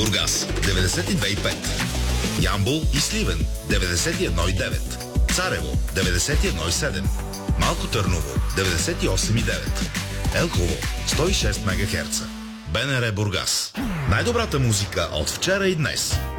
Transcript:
Бургас 92,5, Ямбол и Сливен 91,9, Царево 91,7, Малко Търново 98,9, Елхово 106 МГц. БНР Бургас. Най-добрата музика от вчера и днес.